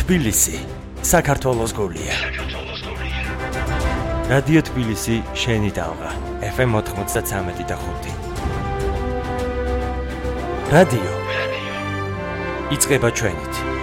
თბილისი, საქართველოს გულია. რადიო თბილისი, შენი ტალღა, FM 93.5. რადიო. იწყება ჩვენით.